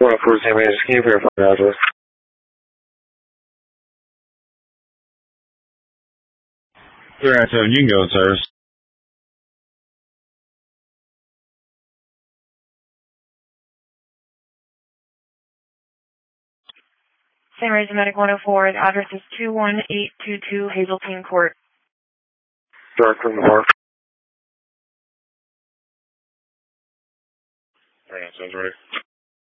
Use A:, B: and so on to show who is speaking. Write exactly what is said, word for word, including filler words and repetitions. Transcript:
A: one oh four San Francisco, can you verify the address?
B: Sure, I said you can go, sir.
C: San Francisco Medic one oh four, the address is two one eight two two Hazeltine Court.
A: Direct from the park.
B: Alright, sounds ready.